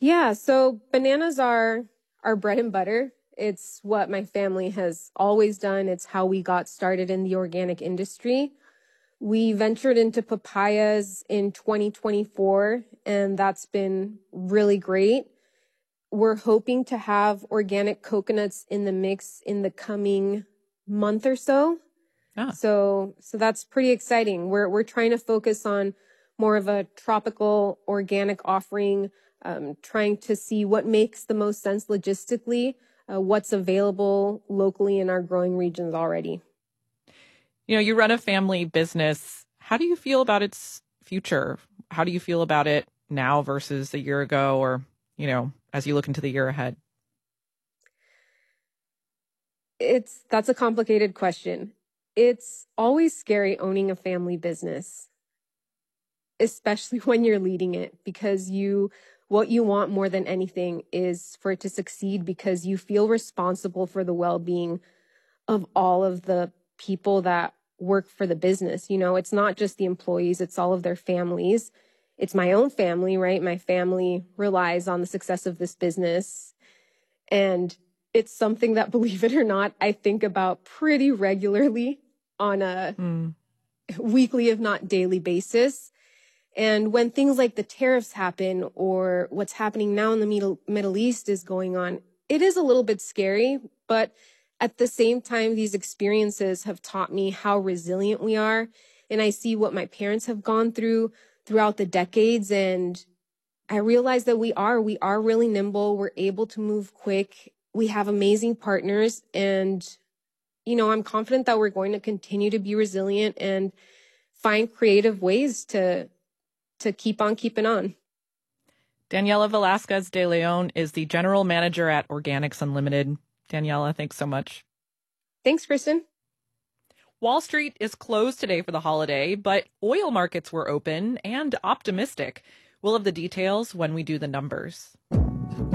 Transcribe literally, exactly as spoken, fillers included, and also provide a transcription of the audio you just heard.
Yeah, so bananas are our bread and butter. It's what my family has always done. It's how we got started in the organic industry. We ventured into papayas in twenty twenty-four, and that's been really great. We're hoping to have organic coconuts in the mix in the coming month or so. Ah. So, so that's pretty exciting. We're we're trying to focus on more of a tropical organic offering, um, trying to see what makes the most sense logistically, uh, what's available locally in our growing regions already. You know, you run a family business. How do you feel about its future? How do you feel about it now versus a year ago, or, you know, as you look into the year ahead? It's that's a complicated question. It's always scary owning a family business, especially when you're leading it, because you what you want more than anything is for it to succeed because you feel responsible for the well-being of all of the people that work for the business. You know, it's not just the employees, it's all of their families. It's my own family, right? My family relies on the success of this business. And it's something that, believe it or not, I think about pretty regularly on a Mm. weekly, if not daily basis. And when things like the tariffs happen or what's happening now in the Middle, Middle East is going on, it is a little bit scary. But at the same time, these experiences have taught me how resilient we are. And I see what my parents have gone through throughout the decades. And I realize that we are, we are really nimble. We're able to move quick. We have amazing partners. And, you know, I'm confident that we're going to continue to be resilient and find creative ways to to keep on keeping on. Daniela Velasquez de Leon is the general manager at Organics Unlimited. Daniela, thanks so much. Thanks, Kristen. Wall Street is closed today for the holiday, but oil markets were open and optimistic. We'll have the details when we do the numbers.